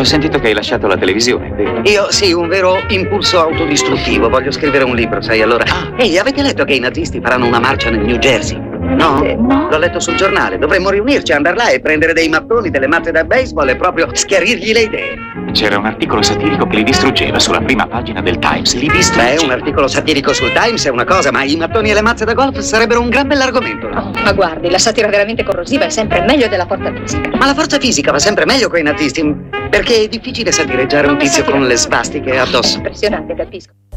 Ho sentito che hai lasciato la televisione, vero? Io sì, un vero impulso autodistruttivo. Voglio scrivere un libro, sai, allora. Ehi, avete letto che i nazisti faranno una marcia nel New Jersey? No? No. L'ho letto sul giornale. Dovremmo riunirci, andare là e prendere dei mattoni, delle mazze da baseball e proprio schiarirgli le idee. C'era un articolo satirico che li distruggeva sulla prima pagina del Times. Li distruggeva. Un articolo satirico sul Times è una cosa, ma i mattoni e le mazze da golf sarebbero un gran bell'argomento. Oh, ma guardi, la satira veramente corrosiva è sempre meglio della forza fisica. Ma la forza fisica va sempre meglio coi nazisti, perché è difficile satireggiare un tizio con le svastiche addosso. Impressionante, capisco.